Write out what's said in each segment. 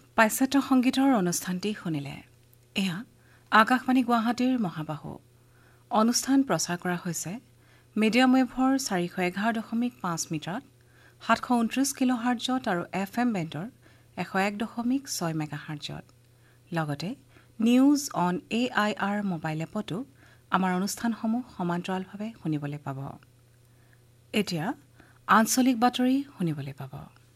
পাশ্চাত্য সংগীতৰ অনুষ্ঠানটি শুনিলে এয়া আকাশবাণী গুৱাহাটীৰ মহাবাহু অনুষ্ঠান প্ৰচাৰ কৰা হৈছে মিডিয়াম ৱেভৰ 411.5 মিটাৰত 729 কিলোহাৰ্টজত আৰু FM বেণ্ডৰ 101.6 মেগাহাৰ্টজত লগতে নিউজ অন AIR মোবাইল এপতো আমাৰ অনুষ্ঠানসমূহ সমান্তৰালভাৱে শুনিবলৈ পাব। এতিয়া আঞ্চলিক বাতৰি শুনিবলৈ পাব।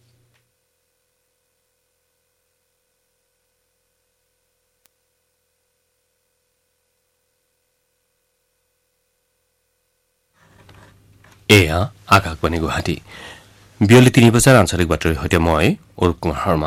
এয়া আকাশবাণী গুৱাহাটী বিয়লি 3 বজাৰ আঞ্চলিক বাতৰিৰ সৈতে মই অৰুপ কুমাৰ শৰ্মা।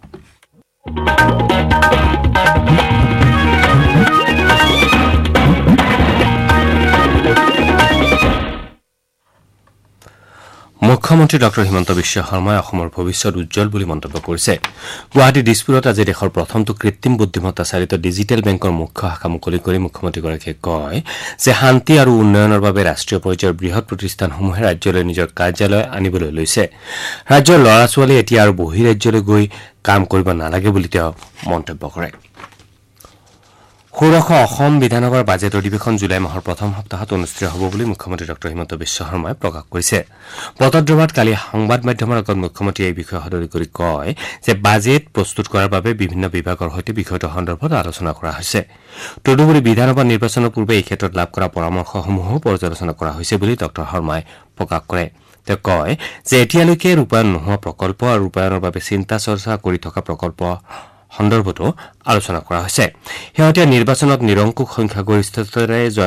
মুখ্যমন্ত্ৰী ডঃ হিমন্ত বিশ্ব শৰ্মাই অসমৰ ভৱিষ্যত উজ্জ্বল বুলি মন্তব্য কৰিছে। গুৱাহাটী দিছপুৰত আজি দেশৰ প্ৰথমটো কৃত্ৰিম বুদ্ধিমত্তা চালিত ডিজিটেল বেংকৰ মুখ্য শাখা মুকলি কৰি মুখ্যমন্ত্ৰীগৰাকীয়ে কয় যে শান্তি আৰু উন্নয়নৰ বাবে ৰাষ্ট্ৰীয় পৰ্যায়ৰ বৃহৎ প্ৰতিষ্ঠানসমূহে ৰাজ্যলৈ নিজৰ কাৰ্যালয় আনিবলৈ লৈছে। ৰাজ্যৰ ল'ৰা ছোৱালী এতিয়া আৰু বহিঃৰাজ্যলৈ গৈ কাম কৰিব নালাগে বুলি তেওঁ মন্তব্য কৰে। ষোড়শ অসম বিধানসভাৰ বাজেট অধিৱেশন জুলাই মাহৰ প্ৰথম সপ্তাহত অনুষ্ঠিত হ'ব বুলি মুখ্যমন্ত্ৰী ডঃ হিমন্ত বিশ্ব শৰ্মাই প্ৰকাশ কৰিছে। বটদ্ৰৱাত কালি সংবাদ মাধ্যমৰ আগত মুখ্যমন্ত্ৰীয়ে এই বিষয়ে সদৰি কৰি কয় যে বাজেট প্ৰস্তুত কৰাৰ বাবে বিভিন্ন বিভাগৰ সৈতে বিষয়টো সন্দৰ্ভত আলোচনা কৰা হৈছে। তদুপৰি বিধানসভা নিৰ্বাচনৰ পূৰ্বে এই ক্ষেত্ৰত লাভ কৰা পৰামৰ্শসমূহো পৰ্যালোচনা কৰা হৈছে বুলি ডঃ শৰ্মাই প্ৰকাশ কৰে। তেওঁ কয় যে এতিয়ালৈকে ৰূপায়ণ নোহোৱা প্ৰকল্প আৰু ৰূপায়ণৰ বাবে চিন্তা চৰ্চা কৰি থকা প্ৰকল্প সন্দৰ্ভতো আলোচনা কৰা হৈছে। শেহতীয়া নিৰ্বাচনত নিৰংকুশ সংখ্যাগৰিষ্ঠতাৰে